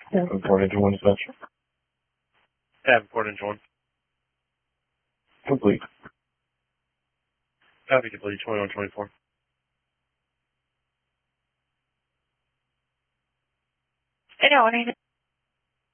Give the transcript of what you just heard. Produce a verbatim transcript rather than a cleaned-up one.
Report engine one dispatch. Yeah, report engine one. Complete. Copy complete, twenty-one twenty-four. I don't want to